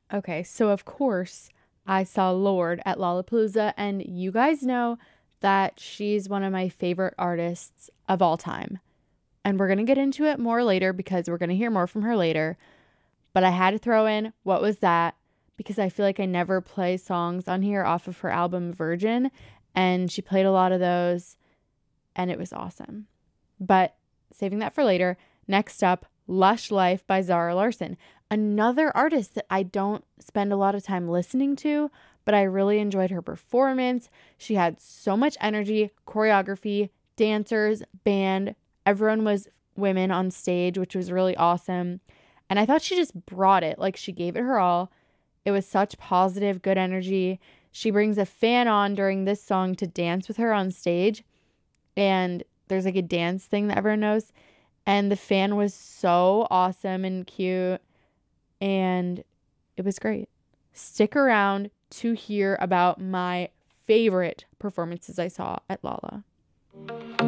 Okay, so of course I saw Lorde at Lollapalooza, and you guys know that she's one of my favorite artists of all time. And we're going to get into it more later because we're going to hear more from her later. But I had to throw in What Was That because I feel like I never play songs on here off of her album Virgin. And she played a lot of those, and it was awesome. But saving that for later, next up, Lush Life by Zara Larsson. Another artist that I don't spend a lot of time listening to, but I really enjoyed her performance. She had so much energy, choreography, dancers, band. Everyone was women on stage, which was really awesome. And I thought she just brought it. Like she gave it her all. It was such positive, good energy. She brings a fan on during this song to dance with her on stage. And there's like a dance thing that everyone knows. And the fan was so awesome and cute. And it was great. Stick around to hear about my favorite performances I saw at Lala.